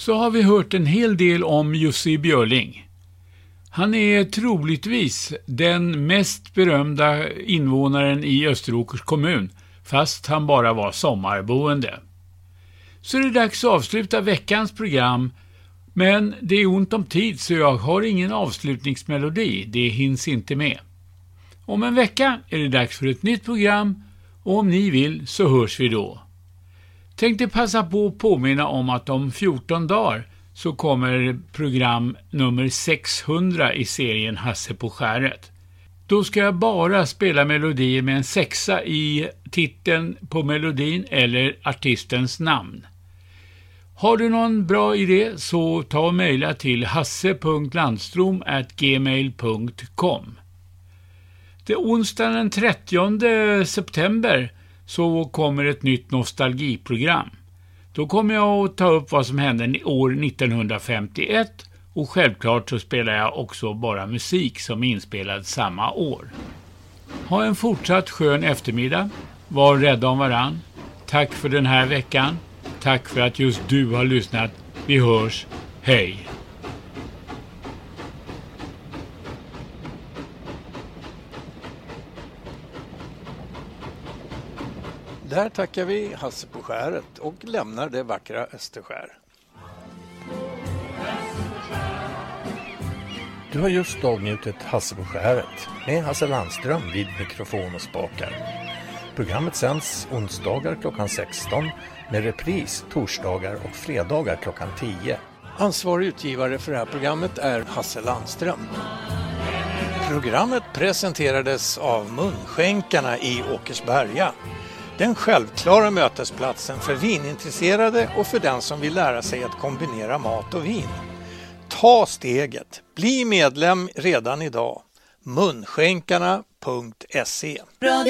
så har vi hört en hel del om Jussi Björling. Han är troligtvis den mest berömda invånaren i Österåkers kommun, fast han bara var sommarboende. Så är det dags att avsluta veckans program, men det är ont om tid så jag har ingen avslutningsmelodi, det hinns inte med. Om en vecka är det dags för ett nytt program och om ni vill så hörs vi då. Tänkte passa på att påminna om att om 14 dagar så kommer program nummer 600 i serien Hasse på skäret. Då ska jag bara spela melodier med en 6 i titeln på melodin eller artistens namn. Har du någon bra idé så ta och mejla till hasse.landstrom@gmail.com. Det onsdagen den 30 september så kommer ett nytt nostalgiprogram. Då kommer jag att ta upp vad som hände år 1951 och självklart så spelar jag också bara musik som är inspelad samma år. Ha en fortsatt skön eftermiddag. Var rädda om varann. Tack för den här veckan. Tack för att just du har lyssnat. Vi hörs. Hej! Där tackar vi Hasse på skäret och lämnar det vackra Österskär. Du har just avnjutit Hasse på skäret med Hasse Landström vid mikrofon och spakar. Programmet sänds onsdagar klockan 16 med repris torsdagar och fredagar klockan 10. Ansvarig utgivare för det här programmet är Hasse Landström. Programmet presenterades av Munskänkarna i Åkersberga. Den självklara mötesplatsen för vinintresserade och för den som vill lära sig att kombinera mat och vin. Ta steget. Bli medlem redan idag. Munskänkarna.se